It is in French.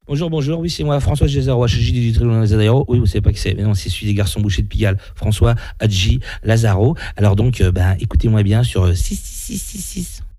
Bonjour, bonjour, oui, c'est moi, François Gézaro, HJ du Tribunal Lazaro. Oui, vous savez pas qui c'est, mais non, c'est celui des garçons bouchers de Pigalle, François Hadji Lazaro. Alors donc, écoutez-moi bien sur 6666.